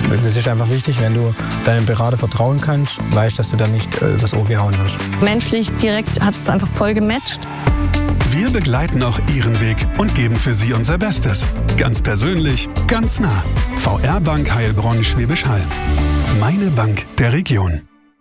Das ist einfach wichtig, wenn du deinem Berater vertrauen kannst, weißt, dass du da nicht übers Ohr gehauen wirst. Menschlich direkt hat es einfach voll gematcht. Wir begleiten auch Ihren Weg und geben für Sie unser Bestes. Ganz persönlich, ganz nah. VR Bank Heilbronn Schwäbisch Hall. Meine Bank der Region.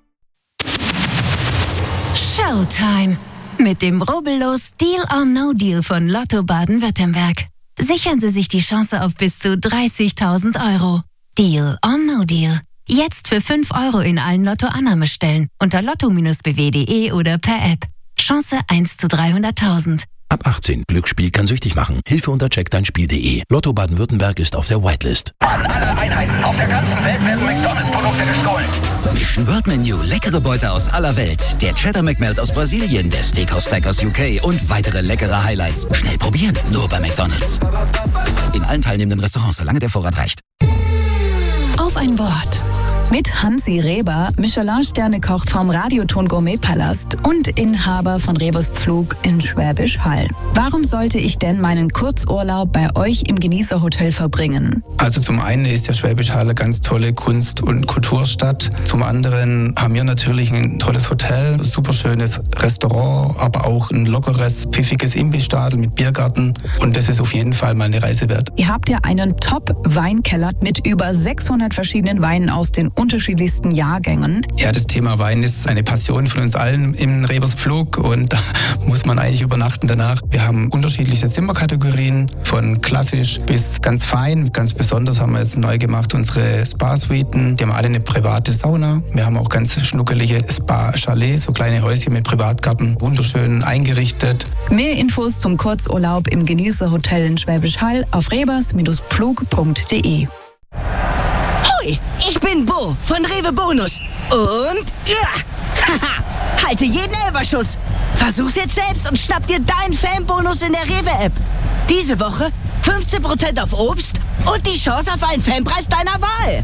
Showtime. Mit dem rubbellos Deal or No Deal von Lotto Baden-Württemberg. Sichern Sie sich die Chance auf bis zu 30.000 €. Deal or No Deal. Jetzt für 5 € in allen Lotto-Annahmestellen unter lotto-bw.de oder per App. Chance 1 zu 300.000. Ab 18. Glücksspiel kann süchtig machen. Hilfe unter checkdeinspiel.de. Lotto Baden-Württemberg ist auf der Whitelist. An alle Einheiten auf der ganzen Welt werden McDonalds-Produkte gestohlen. Mission World Menu. Leckere Beute aus aller Welt. Der Cheddar McMelt aus Brasilien, der Steakhouse Steak aus UK und weitere leckere Highlights. Schnell probieren, nur bei McDonalds. In allen teilnehmenden Restaurants, solange der Vorrat reicht. Auf ein Wort. Mit Hansi Reber, Michelin-Sterne-Koch vom Radioton Gourmet-Palast und Inhaber von Rebers Pflug in Schwäbisch Hall. Warum sollte ich denn meinen Kurzurlaub bei euch im Genießerhotel verbringen? Also zum einen ist ja Schwäbisch Hall eine ganz tolle Kunst- und Kulturstadt. Zum anderen haben wir natürlich ein tolles Hotel, super schönes Restaurant, aber auch ein lockeres, pfiffiges Imbissstadel mit Biergarten. Und das ist auf jeden Fall mal eine Reise wert. Ihr habt ja einen Top-Weinkeller mit über 600 verschiedenen Weinen aus den unterschiedlichsten Jahrgängen. Ja, das Thema Wein ist eine Passion von uns allen im Rebers Pflug und da muss man eigentlich übernachten danach. Wir haben unterschiedliche Zimmerkategorien, von klassisch bis ganz fein. Ganz besonders haben wir jetzt neu gemacht unsere Spa-Suiten. Die haben alle eine private Sauna. Wir haben auch ganz schnuckelige Spa-Chalets, so kleine Häuschen mit Privatgarten, wunderschön eingerichtet. Mehr Infos zum Kurzurlaub im Genießerhotel in Schwäbisch Hall auf rebers-pflug.de. Hoi, ich bin Bo von Rewe Bonus. Und halte jeden Elferschuss. Versuch's jetzt selbst und schnapp dir deinen Fanbonus in der Rewe-App. Diese Woche 15% auf Obst und die Chance auf einen Fanpreis deiner Wahl.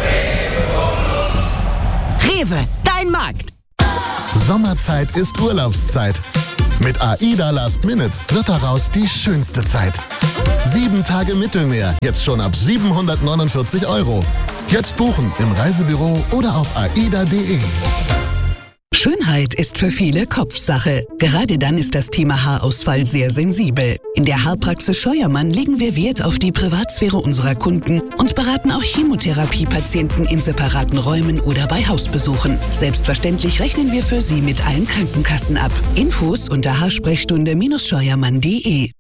Rewe, dein Markt. Sommerzeit ist Urlaubszeit. Mit AIDA Last Minute wird daraus die schönste Zeit. 7 Tage Mittelmeer, jetzt schon ab 749 €. Jetzt buchen im Reisebüro oder auf aida.de. Schönheit ist für viele Kopfsache. Gerade dann ist das Thema Haarausfall sehr sensibel. In der Haarpraxis Scheuermann legen wir Wert auf die Privatsphäre unserer Kunden und beraten auch Chemotherapiepatienten in separaten Räumen oder bei Hausbesuchen. Selbstverständlich rechnen wir für Sie mit allen Krankenkassen ab. Infos unter haarsprechstunde-scheuermann.de.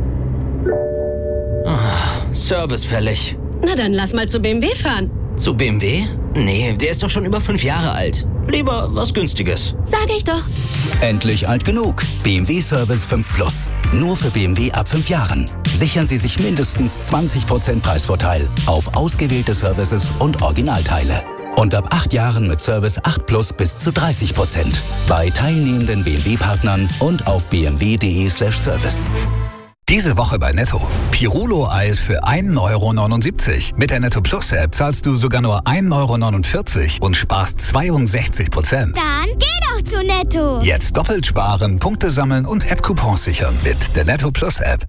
Service fällig. Na dann lass mal zu BMW fahren. Zu BMW? Nee, der ist doch schon über 5 Jahre alt. Lieber was Günstiges. Sag ich doch. Endlich alt genug. BMW Service 5 Plus. Nur für BMW ab 5 Jahren. Sichern Sie sich mindestens 20% Preisvorteil auf ausgewählte Services und Originalteile. Und ab 8 Jahren mit Service 8 Plus bis zu 30%. Bei teilnehmenden BMW-Partnern und auf bmw.de/service. Diese Woche bei Netto. Pirulo-Eis für 1,79 € Mit der Netto Plus App zahlst du sogar nur 1,49 € und sparst 62%. Dann geh doch zu Netto. Jetzt doppelt sparen, Punkte sammeln und App-Coupons sichern mit der Netto Plus App.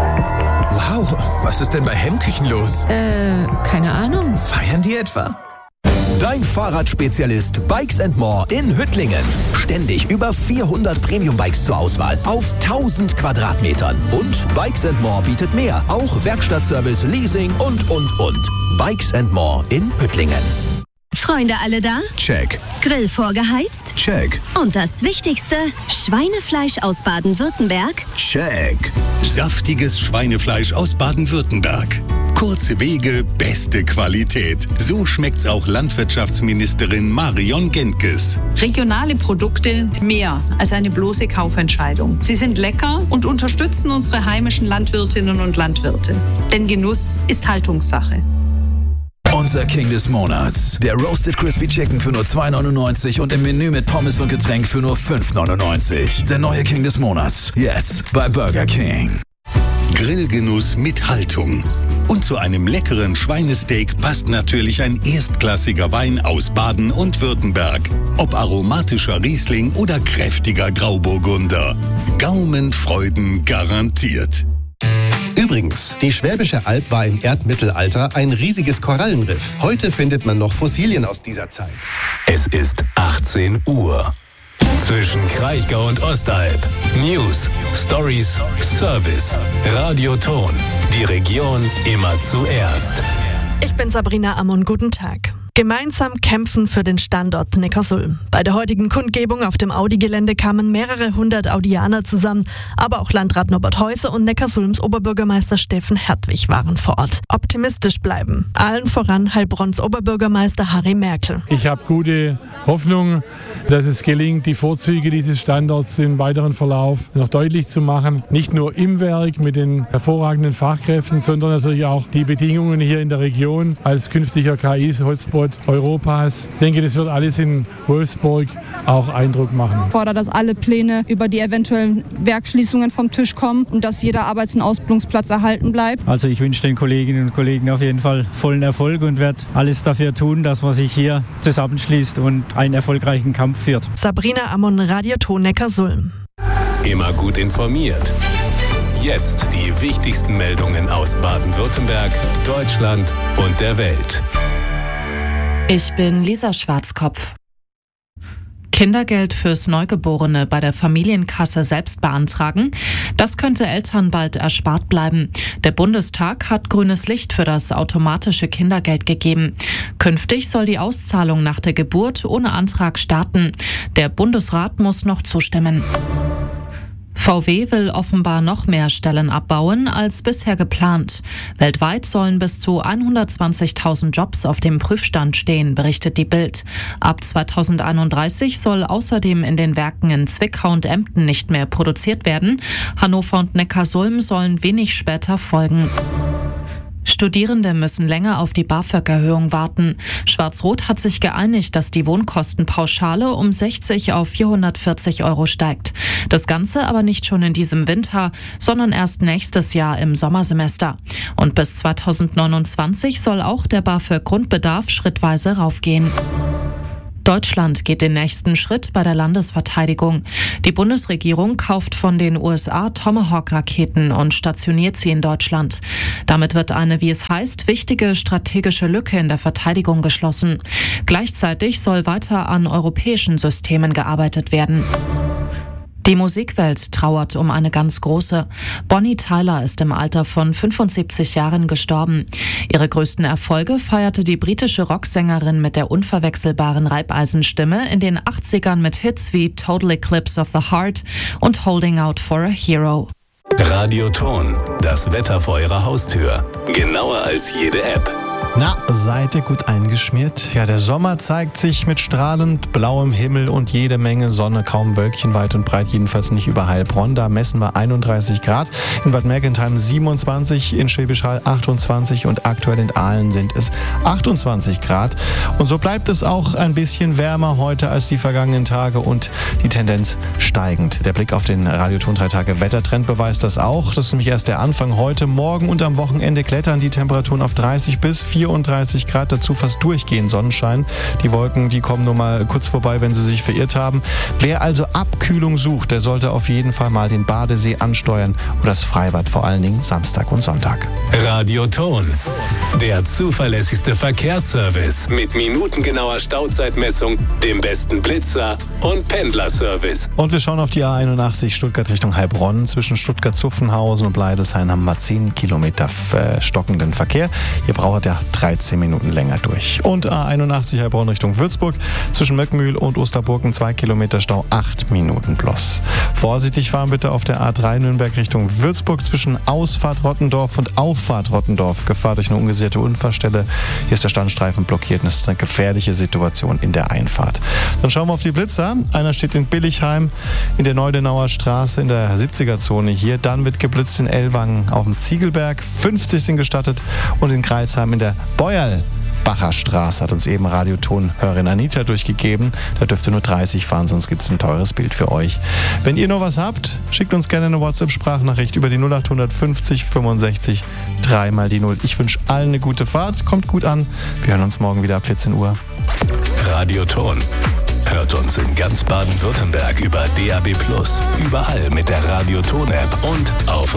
Wow, was ist denn bei Hemmküchen los? Keine Ahnung. Feiern die etwa? Dein Fahrradspezialist Bikes & More in Hüttlingen. Ständig über 400 Premium-Bikes zur Auswahl auf 1000 Quadratmetern. Und Bikes & More bietet mehr, auch Werkstattservice, Leasing und. Bikes & More in Hüttlingen. Freunde alle da? Check. Grill vorgeheizt? Check. Und das Wichtigste, Schweinefleisch aus Baden-Württemberg? Check. Saftiges Schweinefleisch aus Baden-Württemberg. Kurze Wege, beste Qualität. So schmeckt's auch Landwirtschaftsministerin Marion Gentges. Regionale Produkte mehr als eine bloße Kaufentscheidung. Sie sind lecker und unterstützen unsere heimischen Landwirtinnen und Landwirte. Denn Genuss ist Haltungssache. Unser King des Monats. Der Roasted Crispy Chicken für nur 2,99 € und im Menü mit Pommes und Getränk für nur 5,99 €. Der neue King des Monats. Jetzt bei Burger King. Grillgenuss mit Haltung. Und zu einem leckeren Schweinesteak passt natürlich ein erstklassiger Wein aus Baden und Württemberg. Ob aromatischer Riesling oder kräftiger Grauburgunder. Gaumenfreuden garantiert. Übrigens, die Schwäbische Alb war im Erdmittelalter ein riesiges Korallenriff. Heute findet man noch Fossilien aus dieser Zeit. Es ist 18 Uhr. Zwischen Kraichgau und Ostalb. News, Stories, Service. Radioton. Die Region immer zuerst. Ich bin Sabrina Ammon, guten Tag. Gemeinsam kämpfen für den Standort Neckarsulm. Bei der heutigen Kundgebung auf dem Audi-Gelände kamen mehrere hundert Audianer zusammen, aber auch Landrat Norbert Häuser und Neckarsulms Oberbürgermeister Steffen Hertwig waren vor Ort. Optimistisch bleiben. Allen voran Heilbronns Oberbürgermeister Harry Merkel. Ich habe gute Hoffnung, dass es gelingt, die Vorzüge dieses Standorts im weiteren Verlauf noch deutlich zu machen. Nicht nur im Werk mit den hervorragenden Fachkräften, sondern natürlich auch die Bedingungen hier in der Region als künftiger KI-Hotspot Europas. Ich denke, das wird alles in Wolfsburg auch Eindruck machen. Ich fordere, dass alle Pläne über die eventuellen Werksschließungen vom Tisch kommen und dass jeder Arbeits- und Ausbildungsplatz erhalten bleibt. Also ich wünsche den Kolleginnen und Kollegen auf jeden Fall vollen Erfolg und werde alles dafür tun, dass man sich hier zusammenschließt und einen erfolgreichen Kampf führt. Sabrina Ammon, Radioton Neckarsulm. Immer gut informiert. Jetzt die wichtigsten Meldungen aus Baden-Württemberg, Deutschland und der Welt. Ich bin Lisa Schwarzkopf. Kindergeld fürs Neugeborene bei der Familienkasse selbst beantragen. Das könnte Eltern bald erspart bleiben. Der Bundestag hat grünes Licht für das automatische Kindergeld gegeben. Künftig soll die Auszahlung nach der Geburt ohne Antrag starten. Der Bundesrat muss noch zustimmen. VW will offenbar noch mehr Stellen abbauen als bisher geplant. Weltweit sollen bis zu 120.000 Jobs auf dem Prüfstand stehen, berichtet die Bild. Ab 2031 soll außerdem in den Werken in Zwickau und Emden nicht mehr produziert werden. Hannover und Neckarsulm sollen wenig später folgen. Studierende müssen länger auf die BAföG-Erhöhung warten. Schwarz-Rot hat sich geeinigt, dass die Wohnkostenpauschale um 60 auf 440 € steigt. Das Ganze aber nicht schon in diesem Winter, sondern erst nächstes Jahr im Sommersemester. Und bis 2029 soll auch der BAföG-Grundbedarf schrittweise raufgehen. Deutschland geht den nächsten Schritt bei der Landesverteidigung. Die Bundesregierung kauft von den USA Tomahawk-Raketen und stationiert sie in Deutschland. Damit wird eine, wie es heißt, wichtige strategische Lücke in der Verteidigung geschlossen. Gleichzeitig soll weiter an europäischen Systemen gearbeitet werden. Die Musikwelt trauert um eine ganz große. Bonnie Tyler ist im Alter von 75 Jahren gestorben. Ihre größten Erfolge feierte die britische Rocksängerin mit der unverwechselbaren Reibeisenstimme in den 80ern mit Hits wie Total Eclipse of the Heart und Holding Out for a Hero. Radioton, das Wetter vor Ihrer Haustür. Genauer als jede App. Na, seid ihr gut eingeschmiert? Ja, der Sommer zeigt sich mit strahlend blauem Himmel und jede Menge Sonne, kaum Wölkchen weit und breit, jedenfalls nicht über Heilbronn. Da messen wir 31 Grad, in Bad Mergentheim 27, in Schwäbisch Hall 28 und aktuell in Aalen sind es 28 Grad. Und so bleibt es auch ein bisschen wärmer heute als die vergangenen Tage und die Tendenz steigend. Der Blick auf den Radioton 3 Tage Wettertrend beweist das auch. Das ist nämlich erst der Anfang. Heute, morgen und am Wochenende klettern die Temperaturen auf 30 bis 34 Grad, dazu fast durchgehend Sonnenschein. Die Wolken, die kommen nur mal kurz vorbei, wenn sie sich verirrt haben. Wer also Abkühlung sucht, der sollte auf jeden Fall mal den Badesee ansteuern oder das Freibad, vor allen Dingen Samstag und Sonntag. Radioton, der zuverlässigste Verkehrsservice mit minutengenauer Stauzeitmessung, dem besten Blitzer und Pendlerservice. Und wir schauen auf die A81 Stuttgart Richtung Heilbronn. Zwischen Stuttgart-Zuffenhausen und Bleidelsheim haben wir 10 Kilometer stockenden Verkehr. Hier braucht er 13 Minuten länger durch. Und A81 Heilbronn Richtung Würzburg. Zwischen Möckmühl und Osterburgen 2 Kilometer Stau, 8 Minuten plus. Vorsichtig fahren bitte auf der A3 Nürnberg Richtung Würzburg zwischen Ausfahrt Rottendorf und Auffahrt Rottendorf. Gefahr durch eine ungesicherte Unfallstelle. Hier ist der Standstreifen blockiert und es ist eine gefährliche Situation in der Einfahrt. Dann schauen wir auf die Blitzer. Einer steht in Billigheim in der Neudenauer Straße in der 70er-Zone hier. Dann wird geblitzt in Ellwangen auf dem Ziegelberg. 50 sind gestattet und in Kreilsheim in der Beuerlbacher Straße hat uns eben Radioton-Hörerin Anita durchgegeben. Da dürft ihr nur 30 fahren, sonst gibt es ein teures Bild für euch. Wenn ihr noch was habt, schickt uns gerne eine WhatsApp-Sprachnachricht über die 0850 65 3 mal die 0. Ich wünsche allen eine gute Fahrt, kommt gut an. Wir hören uns morgen wieder ab 14 Uhr. Radioton. Hört uns in ganz Baden-Württemberg über DAB+, überall mit der Radioton-App und auf